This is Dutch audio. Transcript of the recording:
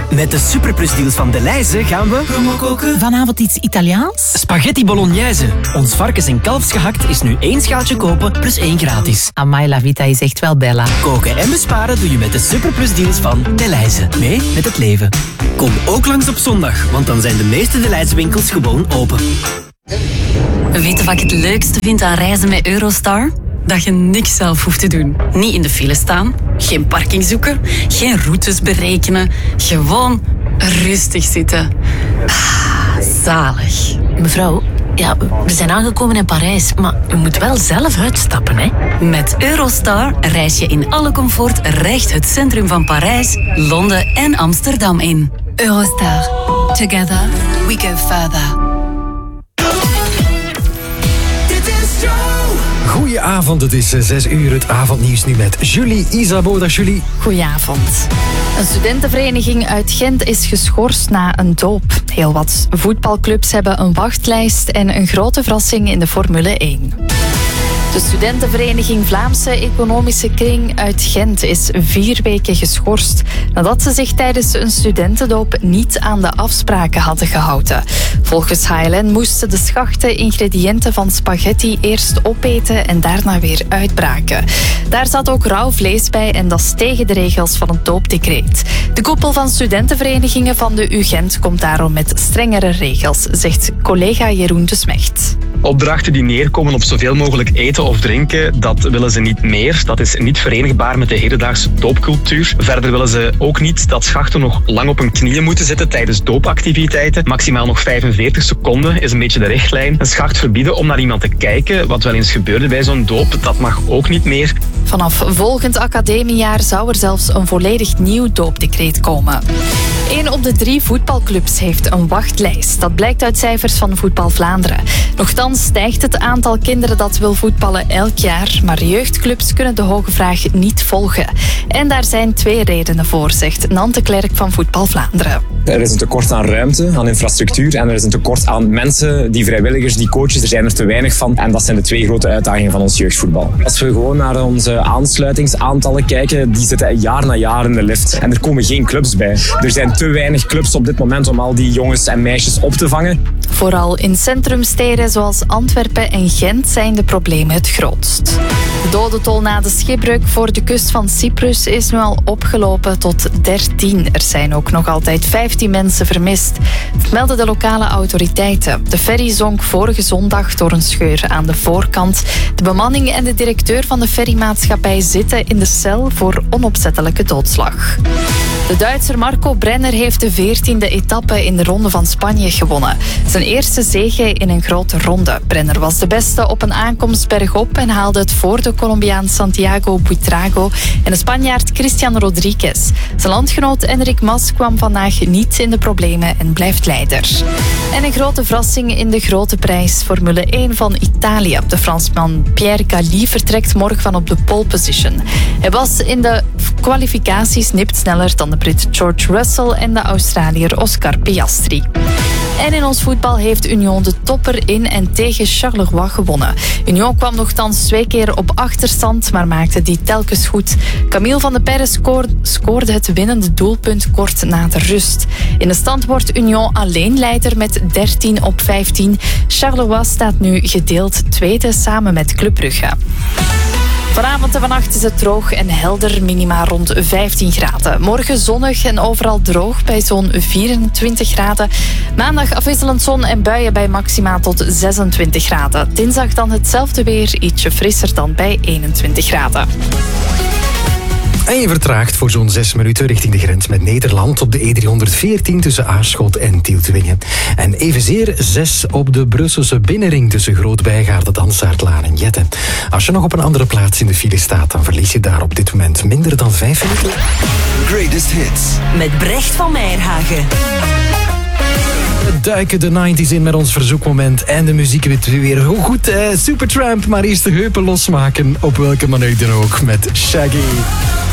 Met de Superplus-deals van Delhaize gaan we promo koken. Vanavond iets Italiaans? Spaghetti bolognese. Ons varkens- en kalfsgehakt is nu 1 schaaltje kopen plus 1 gratis. Amai, la vita is echt wel bella. Koken en besparen doe je met de Superplus-deals van Delhaize. Mee met het leven. Kom ook langs op zondag, want dan zijn de meeste Delhaize winkels gewoon open. Weet je wat ik het leukste vind aan reizen met Eurostar? Dat je niks zelf hoeft te doen. Niet in de file staan, geen parking zoeken, geen routes berekenen. Gewoon rustig zitten. Zalig. Mevrouw, ja, we zijn aangekomen in Parijs, maar u moet wel zelf uitstappen, hè? Met Eurostar reis je in alle comfort recht het centrum van Parijs, Londen en Amsterdam in. Eurostar. Together we go further. Goedenavond, het is 6 uur, het avondnieuws nu met Julie Isabeau. Dag Julie. Goedenavond. Een studentenvereniging uit Gent is geschorst na een doop. Heel wat voetbalclubs hebben een wachtlijst en een grote verrassing in de Formule 1. De studentenvereniging Vlaamse Economische Kring uit Gent is 4 weken geschorst nadat ze zich tijdens een studentendoop niet aan de afspraken hadden gehouden. Volgens HLN moesten de schachten ingrediënten van spaghetti eerst opeten en daarna weer uitbraken. Daar zat ook rauw vlees bij en dat is tegen de regels van het doopdecreet. De koepel van studentenverenigingen van de UGent komt daarom met strengere regels, zegt collega Jeroen de Smecht. Opdrachten die neerkomen op zoveel mogelijk eten of drinken, dat willen ze niet meer. Dat is niet verenigbaar met de hedendaagse doopcultuur. Verder willen ze ook niet dat schachten nog lang op hun knieën moeten zitten tijdens doopactiviteiten. Maximaal nog 45 seconden is een beetje de richtlijn. Een schacht verbieden om naar iemand te kijken, wat wel eens gebeurde bij zo'n doop, dat mag ook niet meer. Vanaf volgend academiejaar zou er zelfs een volledig nieuw doopdecreet komen. 1 op de 3 voetbalclubs heeft een wachtlijst. Dat blijkt uit cijfers van Voetbal Vlaanderen. Nochtans stijgt het aantal kinderen dat wil voetballen elk jaar, maar jeugdclubs kunnen de hoge vraag niet volgen. En daar zijn 2 redenen voor, zegt Nante Klerk van Voetbal Vlaanderen. Er is een tekort aan ruimte, aan infrastructuur en er is een tekort aan mensen, die vrijwilligers, die coaches. Er zijn er te weinig van en dat zijn de 2 grote uitdagingen van ons jeugdvoetbal. Als we gewoon naar onze aansluitingsaantallen kijken, die zitten jaar na jaar in de lift. En er komen geen clubs bij. Er zijn te weinig clubs op dit moment om al die jongens en meisjes op te vangen. Vooral in centrumsteden zoals Antwerpen en Gent zijn de problemen het grootst. De dodentol na de schipbreuk voor de kust van Cyprus is nu al opgelopen tot 13. Er zijn ook nog altijd 15 mensen vermist. Dat melden de lokale autoriteiten. De ferry zonk vorige zondag door een scheur aan de voorkant. De bemanning en de directeur van de ferrymaatschappij zitten in de cel voor onopzettelijke doodslag. De Duitser Marco Brenner heeft de 14e etappe in de Ronde van Spanje gewonnen. Zijn eerste zege in een grote ronde. Brenner was de beste op een aankomst bergop en haalde het voor de Colombiaan Santiago Buitrago en de Spanjaard Christian Rodriguez. Zijn landgenoot Enric Mas kwam vandaag niet in de problemen en blijft leider. En een grote verrassing in de grote prijs Formule 1 van Italië. De Fransman Pierre Gasly vertrekt morgen van op de pole position. Hij was in de kwalificaties nipt sneller dan de Brit George Russell en de Australiër Oscar Piastri. En in ons voetbal heeft Union de topper in en tegen Charleroi gewonnen. Union kwam nogthans 2 keer op achterstand, maar maakte die telkens goed. Camille van de Perre scoorde het winnende doelpunt kort na de rust. In de stand wordt Union alleen leider met 13-15. Charleroi staat nu gedeeld tweede samen met Club Brugge. Vanavond en vannacht is het droog en helder, minima rond 15 graden. Morgen zonnig en overal droog bij zo'n 24 graden. Maandag afwisselend zon en buien bij maxima tot 26 graden. Dinsdag dan hetzelfde weer, ietsje frisser dan bij 21 graden. En je vertraagt voor zo'n 6 minuten richting de grens met Nederland op de E314 tussen Aarschot en Tieltwingen. En evenzeer 6 op de Brusselse binnenring tussen Groot-Bijgaarden, Dansaardlaan en Jette. Als je nog op een andere plaats in de file staat, dan verlies je daar op dit moment minder dan 5 minuten. Greatest hits. Met Brecht van Meijerhagen. We duiken de 90s in met ons verzoekmoment en de muziek weer goed. Supertramp, maar eerst de heupen losmaken, op welke manier dan ook, met Shaggy.